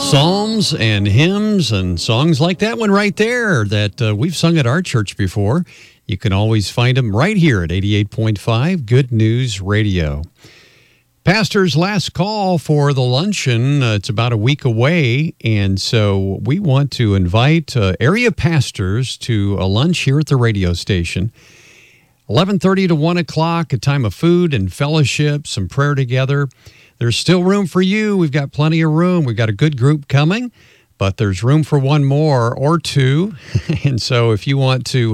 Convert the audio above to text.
Psalms and hymns and songs like that one right there that we've sung at our church before. You can always find them right here at 88.5 Good News Radio. Pastor's last call for the luncheon, it's about a week away, and so we want to invite area pastors to a lunch here at the radio station. 11:30 to 1 o'clock, a time of food and fellowship, some prayer together. There's still room for you. We've got plenty of room. We've got a good group coming, but there's room for one more or two. And so if you want to